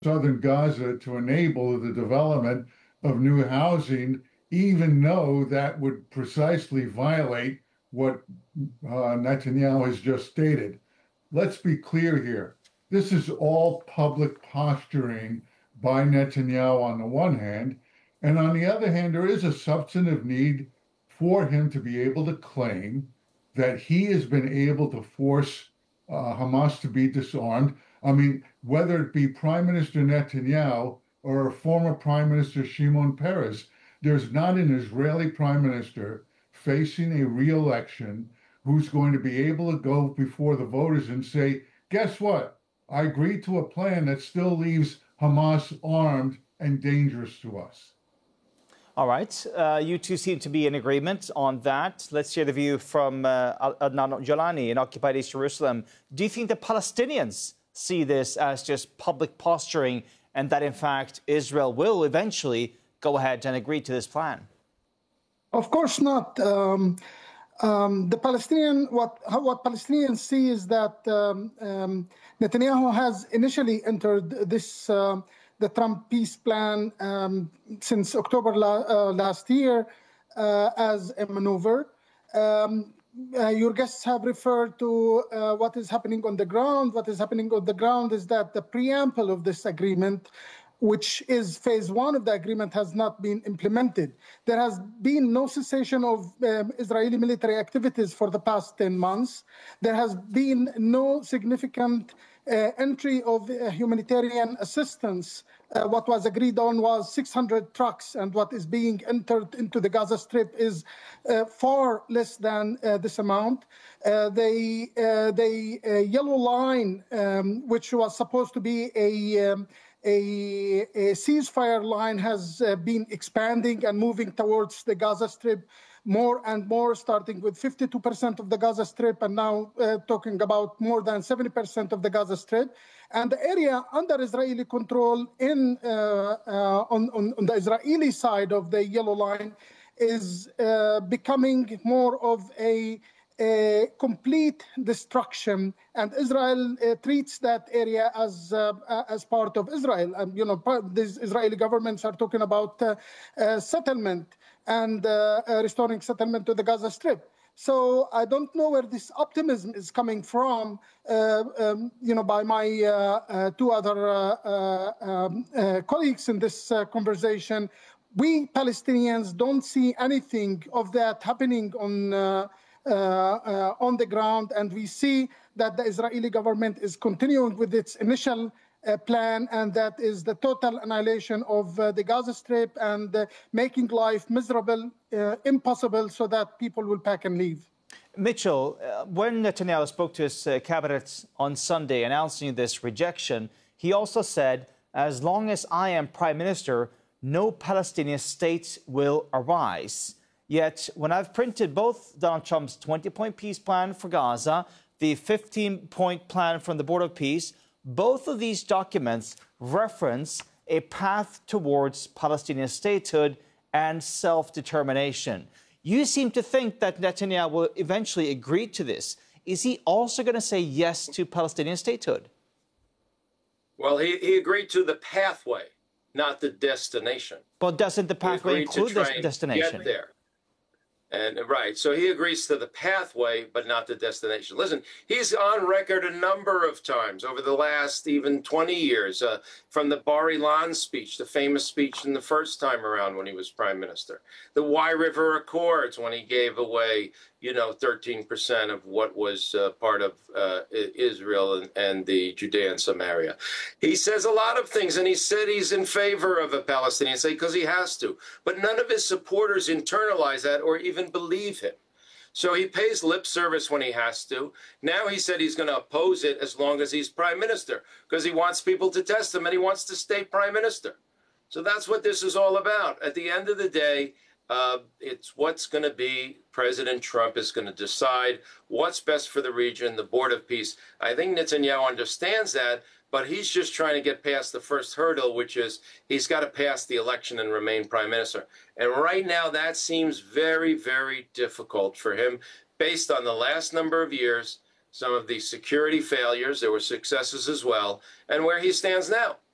southern Gaza to enable the development of new housing, even though that would precisely violate what Netanyahu has just stated. Let's be clear here. This is all public posturing by Netanyahu on the one hand, and on the other hand, there is a substantive need for him to be able to claim that he has been able to force Hamas to be disarmed. I mean, whether it be Prime Minister Netanyahu or former Prime Minister Shimon Peres, there's not an Israeli Prime Minister facing a re-election who's going to be able to go before the voters and say, guess what? I agreed to a plan that still leaves Hamas armed and dangerous to us. All right. You two seem to be in agreement on that. Let's hear the view from Adnan Jalani in occupied East Jerusalem. Do you think the Palestinians see this as just public posturing and that, in fact, Israel will eventually go ahead and agree to this plan? Of course not. What Palestinians see is that Netanyahu has initially entered this the Trump peace plan since October last year as a maneuver. Your guests have referred to what is happening on the ground. What is happening on the ground is that the preamble of this agreement, which is phase one of the agreement, has not been implemented. There has been no cessation of Israeli military activities for the past 10 months. There has been no significant entry of humanitarian assistance. What was agreed on was 600 trucks, and what is being entered into the Gaza Strip is far less than this amount. The yellow line, which was supposed to be a ceasefire line, has been expanding and moving towards the Gaza Strip more and more, starting with 52% of the Gaza Strip and now talking about more than 70% of the Gaza Strip. And the area under Israeli control on the Israeli side of the yellow line is becoming more of a complete destruction, and Israel treats that area as part of Israel. And these Israeli governments are talking about settlement and restoring settlement to the Gaza Strip. So I don't know where this optimism is coming from. By my two other colleagues in this conversation, we Palestinians don't see anything of that happening on the ground, and we see that the Israeli government is continuing with its initial plan, and that is the total annihilation of the Gaza Strip and making life miserable, impossible, so that people will pack and leave. Mitchell, when Netanyahu spoke to his cabinet on Sunday announcing this rejection, he also said, as long as I am prime minister, no Palestinian state will arise. Yet, when I've printed both Donald Trump's 20-point peace plan for Gaza, the 15-point plan from the Board of Peace, both of these documents reference a path towards Palestinian statehood and self-determination. You seem to think that Netanyahu will eventually agree to this. Is he also going to say yes to Palestinian statehood? Well, he agreed to the pathway, not the destination. But doesn't the pathway include this destination? Get there. And right, so he agrees to the pathway, but not the destination. Listen, he's on record a number of times over the last even 20 years, from the Bar Ilan speech, the famous speech in the first time around when he was prime minister, the Wye River Accords when he gave away, 13% of what was part of Israel and the Judea and Samaria. He says a lot of things, and he said he's in favor of a Palestinian state because he has to. But none of his supporters internalize that or even believe him. So he pays lip service when he has to. Now he said he's going to oppose it as long as he's prime minister because he wants people to test him and he wants to stay prime minister. So that's what this is all about. At the end of the day, it's what's going to be. President Trump is going to decide what's best for the region, the Board of Peace. I think Netanyahu understands that, but he's just trying to get past the first hurdle, which is he's got to pass the election and remain prime minister. And right now, that seems very, very difficult for him based on the last number of years, some of the security failures. There were successes as well, and where he stands now.